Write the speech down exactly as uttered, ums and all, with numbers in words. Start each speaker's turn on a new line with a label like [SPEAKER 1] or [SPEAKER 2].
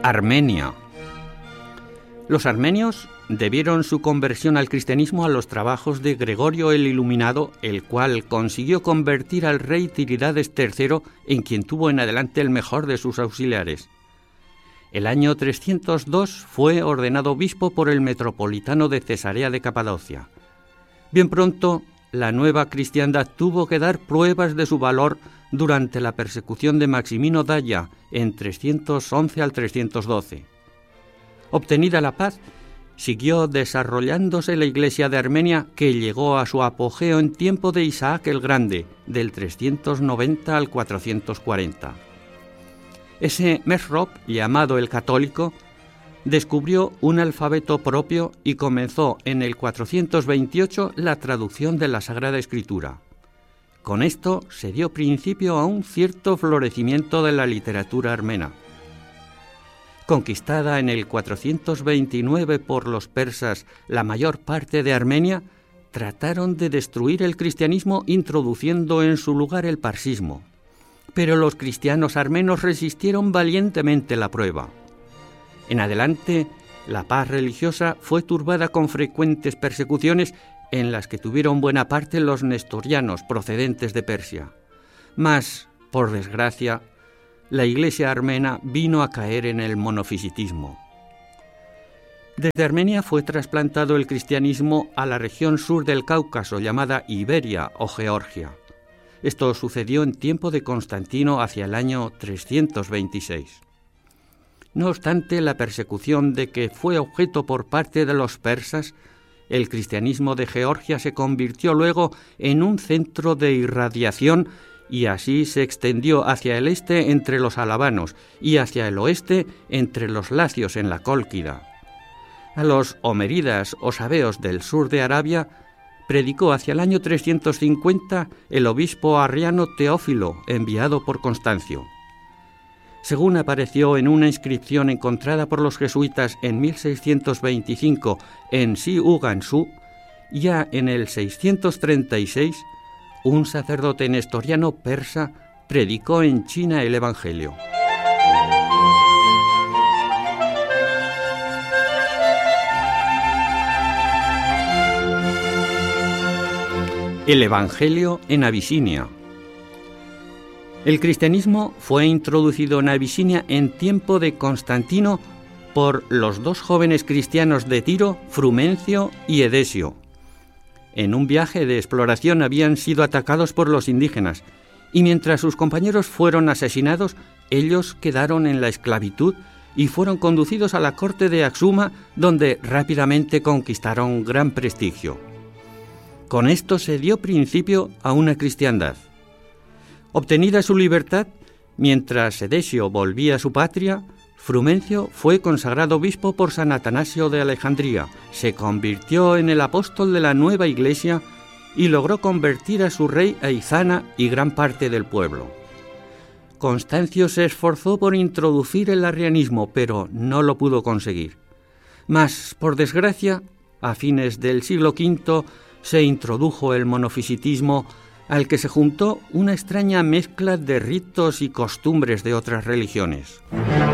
[SPEAKER 1] Armenia. Los armenios debieron su conversión al cristianismo a los trabajos de Gregorio el Iluminado, el cual consiguió convertir al rey Tiridates tercero, en quien tuvo en adelante el mejor de sus auxiliares. El año trescientos dos fue ordenado obispo por el metropolitano de Cesarea de Capadocia. Bien pronto, la nueva cristiandad tuvo que dar pruebas de su valor durante la persecución de Maximino Daia en trescientos once al trescientos doce. Obtenida la paz, siguió desarrollándose la Iglesia de Armenia, que llegó a su apogeo en tiempo de Isaac el Grande, del trescientos noventa al cuatrocientos cuarenta. Ese Mesrop, llamado el Católico, descubrió un alfabeto propio y comenzó en el cuatrocientos veintiocho la traducción de la Sagrada Escritura. Con esto se dio principio a un cierto florecimiento de la literatura armena. Conquistada en el cuatrocientos veintinueve por los persas la mayor parte de Armenia, trataron de destruir el cristianismo introduciendo en su lugar el parsismo. Pero los cristianos armenos resistieron valientemente la prueba. En adelante, la paz religiosa fue turbada con frecuentes persecuciones en las que tuvieron buena parte los nestorianos procedentes de Persia. Mas, por desgracia, la Iglesia armena vino a caer en el monofisitismo. Desde Armenia fue trasplantado el cristianismo a la región sur del Cáucaso, llamada Iberia o Georgia. Esto sucedió en tiempo de Constantino hacia el año trescientos veintiséis. No obstante la persecución de que fue objeto por parte de los persas, el cristianismo de Georgia se convirtió luego en un centro de irradiación y así se extendió hacia el este entre los alabanos y hacia el oeste entre los lacios en la Cólquida. A los homeridas o sabeos del sur de Arabia predicó hacia el año trescientos cincuenta el obispo arriano Teófilo, enviado por Constancio. Según apareció en una inscripción encontrada por los jesuitas en mil seiscientos veinticinco en Si-Ugansú, ya en el seiscientos treinta y seis, un sacerdote nestoriano persa predicó en China el Evangelio. El Evangelio en Abisinia. El cristianismo fue introducido en Abisinia en tiempo de Constantino por los dos jóvenes cristianos de Tiro, Frumencio y Edesio. En un viaje de exploración habían sido atacados por los indígenas, y mientras sus compañeros fueron asesinados, ellos quedaron en la esclavitud y fueron conducidos a la corte de Axuma, donde rápidamente conquistaron gran prestigio. Con esto se dio principio a una cristiandad. Obtenida su libertad, mientras Edesio volvía a su patria, Frumencio fue consagrado obispo por San Atanasio de Alejandría, se convirtió en el apóstol de la nueva iglesia y logró convertir a su rey a Izana y gran parte del pueblo. Constancio se esforzó por introducir el arrianismo, pero no lo pudo conseguir. Mas, por desgracia, a fines del siglo quinto se introdujo el monofisitismo, al que se juntó una extraña mezcla de ritos y costumbres de otras religiones.